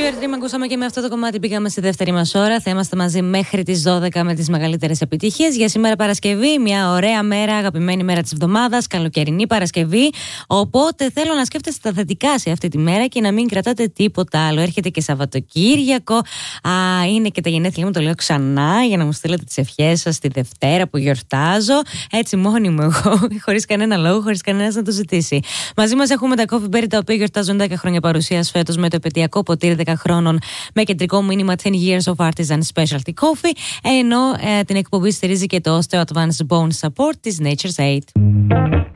Your Dream ακούσαμε και με αυτό το κομμάτι πήγαμε στη δεύτερη μας ώρα. Θα είμαστε μαζί μέχρι τις 12 με τις μεγαλύτερες επιτυχίες. Για σήμερα Παρασκευή, μια ωραία μέρα, αγαπημένη μέρα της εβδομάδας, καλοκαιρινή Παρασκευή. Οπότε θέλω να σκέφτεστε τα θετικά σε αυτή τη μέρα και να μην κρατάτε τίποτα άλλο. Έρχεται και Σαββατοκύριακο. Είναι και τα γενέθλια μου, το λέω ξανά, για να μου στείλετε τις ευχές σας τη Δευτέρα που γιορτάζω. Έτσι μόνη μου εγώ, χωρίς κανένα λόγο, χωρίς κανένας να το ζητήσει. Μαζί μας έχουμε τα Coffee Berry, τα οποία γιορτάζουν 10 χρόνια παρουσίας φέτος με το επαιτειακό ποτήρι 10 χρόνων με κεντρικό μήνυμα 10 years of artisan specialty coffee, ενώ την εκπομπή στηρίζει και το Osteo Advanced Bone Support της Nature's Aid.